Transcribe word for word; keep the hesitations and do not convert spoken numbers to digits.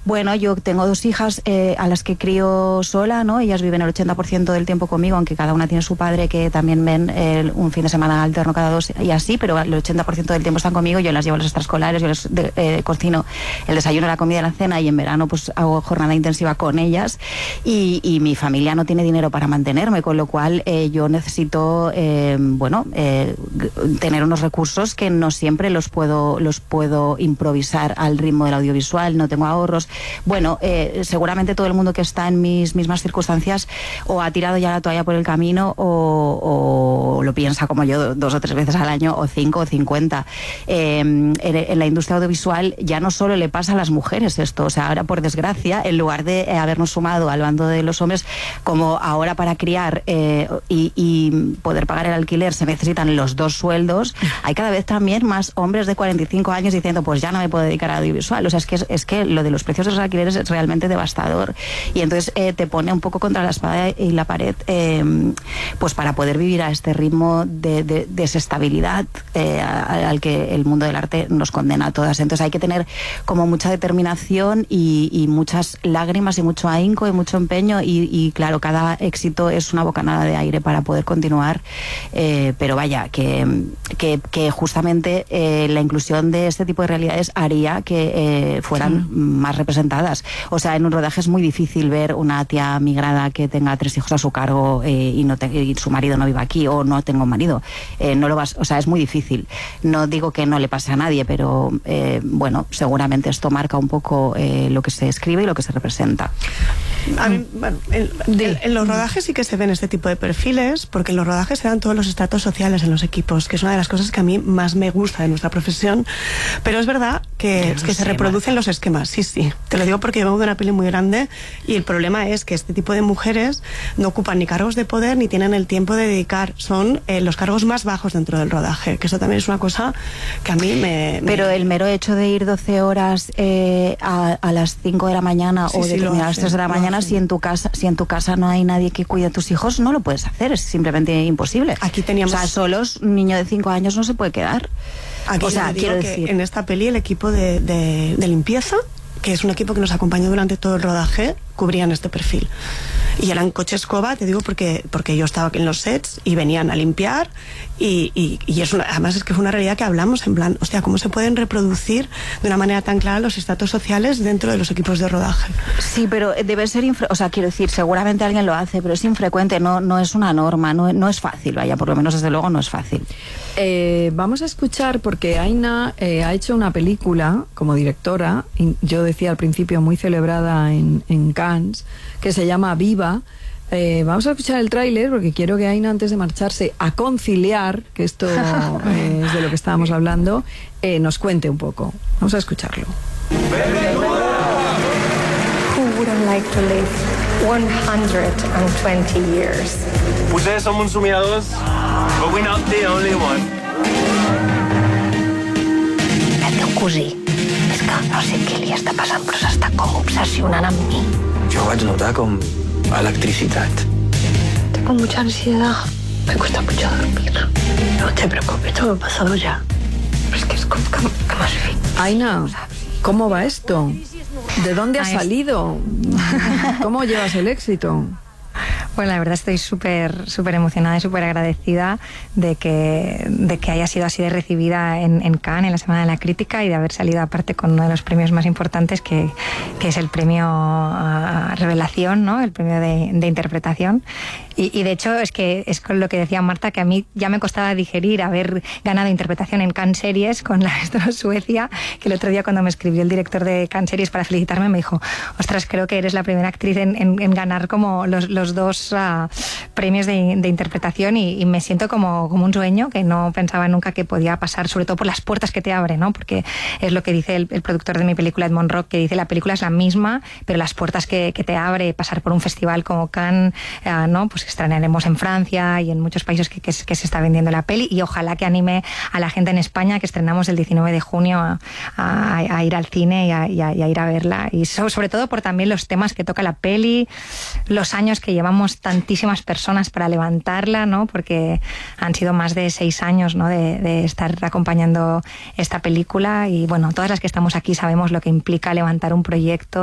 Bueno, yo tengo dos hijas eh, a las que crío sola, ¿no? Ellas viven el ochenta por ciento del tiempo conmigo, aunque cada una tiene su padre que también ven eh, un fin de semana alterno cada dos y así, pero el ochenta por ciento del tiempo están conmigo. Yo las llevo a las extraescolares, yo les de, eh, cocino el desayuno, la comida y la cena, y en verano pues hago jornada intensiva con ellas, y, y mi familia no tiene dinero para mantenerme, con lo cual eh, yo necesito eh, bueno eh, tener unos recursos que no siempre los puedo los puedo improvisar al ritmo del audiovisual. No tengo ahorros. Bueno, eh, seguramente todo el mundo que está en mis mismas circunstancias o ha tirado ya la toalla por el camino o, o lo piensa como yo dos o tres veces al año, o cinco o cincuenta. Eh, en, en la industria audiovisual ya no solo le pasa a las mujeres esto, o sea, ahora por desgracia, en lugar de eh, habernos sumado al bando de los hombres, como ahora para criar eh, y, y poder pagar el alquiler se necesitan los dos sueldos, hay cada vez también más hombres de cuarenta y cinco años diciendo, pues ya no me puedo dedicar al audiovisual. O sea, es que, es, es que lo de los precios de los alquileres es realmente devastador, y entonces eh, te pone un poco contra la espada y la pared, eh, pues para poder vivir a este ritmo de, de, de desestabilidad eh, al que el mundo del arte nos condena a todas. Entonces hay que tener como mucha determinación y, y muchas lágrimas y mucho ahínco y mucho empeño, y, y claro, cada éxito es una bocanada de aire para poder continuar, eh, pero vaya, que, que, que justamente eh, la inclusión de este tipo de realidades haría que eh, fueran sí. más representadas. O sea, en un rodaje es muy difícil ver una tía migrada que tenga tres hijos a su cargo eh, y, no te, y su marido no viva aquí, o no tengo un marido. Eh, no lo vas, o sea, es muy difícil. No digo que no le pase a nadie, pero eh, bueno, seguramente esto marca un poco eh, lo que se escribe y lo que se representa. A mí, bueno, en, en, en los rodajes sí que se ven este tipo de perfiles, porque en los rodajes se dan todos los estratos sociales en los equipos, que es una de las cosas que a mí más me gusta de nuestra profesión, pero es verdad que, que se reproducen los esquemas, sí, sí. Te lo digo porque yo vengo de una peli muy grande y el problema es que este tipo de mujeres no ocupan ni cargos de poder ni tienen el tiempo de dedicar, son eh, los cargos más bajos dentro del rodaje, que eso también es una cosa que a mí me... me... Pero el mero hecho de ir doce horas eh, a, a las cinco de la mañana sí, o de sí, terminar a las tres de la mañana, si en tu casa si en tu casa no hay nadie que cuide a tus hijos, no lo puedes hacer, es simplemente imposible. Aquí teníamos... O sea, solos, un niño de cinco años no se puede quedar. Aquí o sea, quiero que decir... en esta peli el equipo de, de, de limpieza, que es un equipo que nos acompañó durante todo el rodaje, cubrían este perfil. Y eran coche escoba, te digo, porque, porque yo estaba en los sets y venían a limpiar, y, y, y es una, además es que fue una realidad que hablamos en plan, hostia, ¿cómo se pueden reproducir de una manera tan clara los estratos sociales dentro de los equipos de rodaje? Sí, pero debe ser, infre o sea, quiero decir, seguramente alguien lo hace, pero es infrecuente, no, no es una norma, no, no es fácil, vaya, por lo menos desde luego no es fácil. Eh, vamos a escuchar, porque Aina eh, ha hecho una película como directora, y yo decía al principio muy celebrada en, en Cannes, que se llama Viva. Eh, vamos a escuchar el tráiler porque quiero que Aina, antes de marcharse a conciliar, que esto eh, es de lo que estábamos hablando, eh, nos cuente un poco. Vamos a escucharlo. Who wouldn't like to live one hundred twenty years? Potser som uns somiadors, but we're not the only one. El teu cosí, és que no sé què li està passant, però s'està com obsessionant amb mi. Jo vaig notar com electricitat. Tengo mucha ansiedad. Me cuesta mucho dormir. No te preocupes, esto me ha pasado ya. Pero es que es como que, que más bien. Aina, ¿cómo va esto? ¿De dónde has salido? ¿Cómo llevas el éxito? Bueno, la verdad estoy súper súper emocionada y súper agradecida de que, de que haya sido así de recibida en, en Cannes, en la Semana de la Crítica, y de haber salido aparte con uno de los premios más importantes, que, que es el premio uh, Revelación, ¿no? El premio de, de interpretación. Y, y de hecho es que es con lo que decía Marta, que a mí ya me costaba digerir haber ganado interpretación en Cannes Series con la Maestro Suecia, que el otro día cuando me escribió el director de Cannes Series para felicitarme me dijo, ostras, creo que eres la primera actriz en, en, en ganar como los, los dos uh, premios de, de interpretación, y, y me siento como, como un sueño que no pensaba nunca que podía pasar, sobre todo por las puertas que te abre, ¿no? Porque es lo que dice el, el productor de mi película, Edmond Rock, que dice la película es la misma, pero las puertas que, que te abre pasar por un festival como Cannes, uh, ¿no? Pues que estrenaremos en Francia y en muchos países que, que, que se está vendiendo la peli, y ojalá que anime a la gente en España, que estrenamos el diecinueve de junio a, a, a ir al cine y a, y, a, y a ir a verla, y so, sobre todo por también los temas que toca la peli, los años que llevamos tantísimas personas para levantarla, ¿no? Porque han sido más de seis años, ¿no? de, de estar acompañando esta película, y bueno, todas las que estamos aquí sabemos lo que implica levantar un proyecto